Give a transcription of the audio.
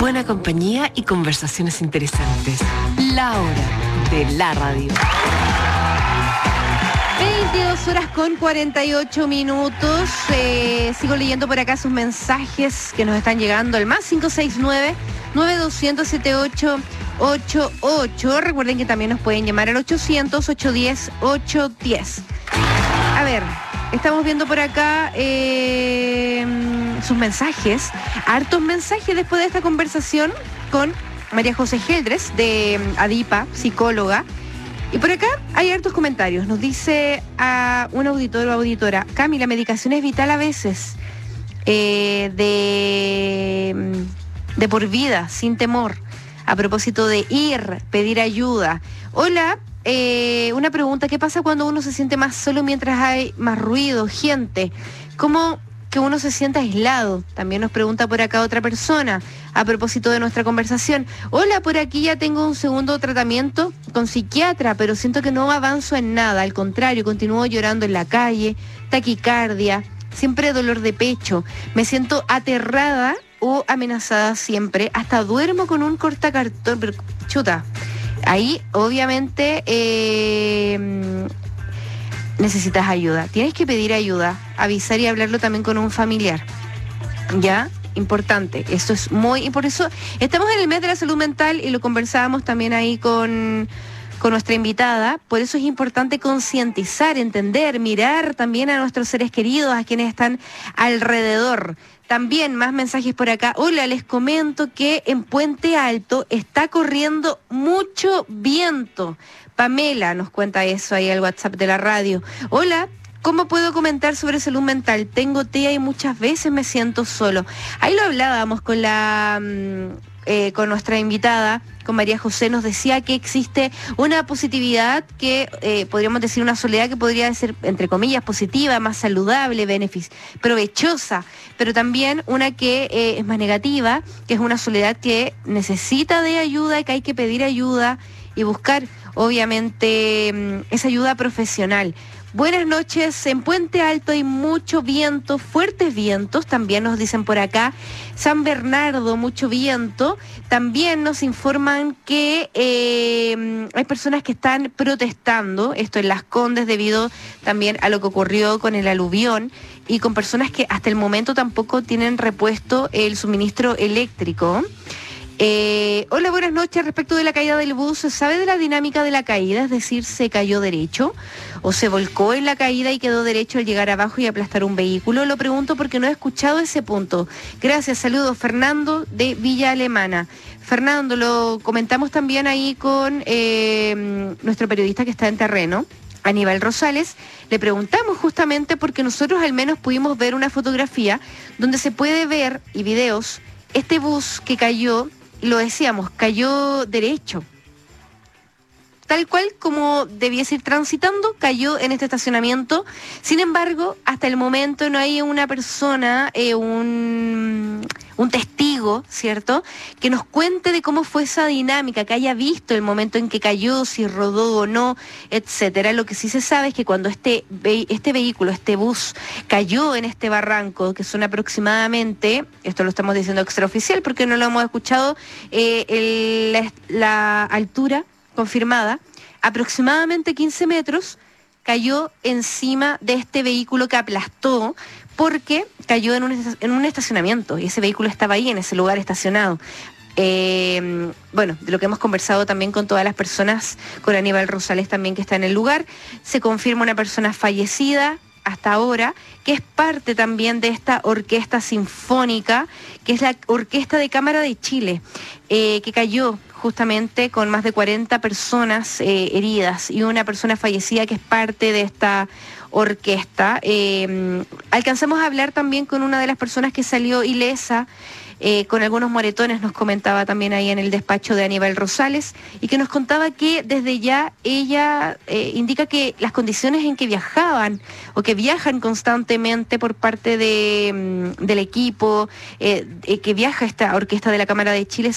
buena compañía y conversaciones interesantes. La hora de la radio. 22 horas con 48 minutos. Sigo leyendo por acá sus mensajes que nos están llegando al más 569-9200-7888. Recuerden que también nos pueden llamar al 800-810-810. A ver, estamos viendo por acá sus mensajes. Hartos mensajes después de esta conversación con María José Geldres de ADIPA, psicóloga. Y por acá hay hartos comentarios. Nos dice a un auditor o auditora: Cami, la medicación es vital a veces, de por vida, sin temor. A propósito de pedir ayuda. Hola, una pregunta: ¿qué pasa cuando uno se siente más solo mientras hay más ruido, gente? ¿Cómo que uno se siente aislado? También nos pregunta por acá otra persona a propósito de nuestra conversación. Hola, por aquí ya tengo un segundo tratamiento con psiquiatra, pero siento que no avanzo en nada. Al contrario, continúo llorando en la calle, taquicardia, siempre dolor de pecho. Me siento aterrada o amenazada siempre. Hasta duermo con un cortacartón. Pero, chuta, ahí obviamente necesitas ayuda. Tienes que pedir ayuda, avisar y hablarlo también con un familiar. ¿Ya? Importante. Esto es muy... Y por eso estamos en el mes de la salud mental y lo conversábamos también ahí con nuestra invitada. Por eso es importante concientizar, entender, mirar también a nuestros seres queridos, a quienes están alrededor. También más mensajes por acá. Hola, les comento que en Puente Alto está corriendo mucho viento. Pamela nos cuenta eso ahí al WhatsApp de la radio. Hola, ¿cómo puedo comentar sobre salud mental? Tengo TEA y muchas veces me siento solo. Ahí lo hablábamos con con nuestra invitada, con María José. Nos decía que existe una positividad que podríamos decir una soledad que podría ser, entre comillas, positiva, más saludable, provechosa, pero también una que es más negativa, que es una soledad que necesita de ayuda y que hay que pedir ayuda y buscar, obviamente, esa ayuda profesional. Buenas noches, en Puente Alto hay mucho viento, fuertes vientos, también nos dicen por acá. San Bernardo, mucho viento. También nos informan que hay personas que están protestando, esto en Las Condes, debido también a lo que ocurrió con el aluvión, y con personas que hasta el momento tampoco tienen repuesto el suministro eléctrico. Hola, buenas noches. Respecto de la caída del bus, ¿se sabe de la dinámica de la caída? Es decir, ¿se cayó derecho o se volcó en la caída y quedó derecho al llegar abajo y aplastar un vehículo? Lo pregunto porque no he escuchado ese punto. Gracias, saludos. Fernando de Villa Alemana. Fernando, lo comentamos también ahí con nuestro periodista que está en terreno, Aníbal Rosales. Le preguntamos justamente porque nosotros al menos pudimos ver una fotografía donde se puede ver, y videos, este bus que cayó. Lo decíamos, cayó derecho. Tal cual como debiese ir transitando, cayó en este estacionamiento. Sin embargo, hasta el momento no hay una persona, un testigo, ¿cierto?, que nos cuente de cómo fue esa dinámica, que haya visto el momento en que cayó, si rodó o no, etcétera. Lo que sí se sabe es que cuando este vehículo, este bus, cayó en este barranco, que son aproximadamente, esto lo estamos diciendo extraoficial porque no lo hemos escuchado, la altura confirmada, aproximadamente 15 metros, cayó encima de este vehículo que aplastó porque cayó en un estacionamiento y ese vehículo estaba ahí en ese lugar estacionado. Bueno, de lo que hemos conversado también con todas las personas, con Aníbal Rosales también que está en el lugar, se confirma una persona fallecida hasta ahora, que es parte también de esta orquesta sinfónica, que es la Orquesta de Cámara de Chile, que cayó justamente con más de 40 personas heridas y una persona fallecida que es parte de esta orquesta. Alcanzamos a hablar también con una de las personas que salió ilesa, con algunos moretones, nos comentaba también ahí en el despacho de Aníbal Rosales, y que nos contaba que desde ya ella indica que las condiciones en que viajaban o que viajan constantemente por parte del equipo que viaja esta orquesta de la Cámara de Chile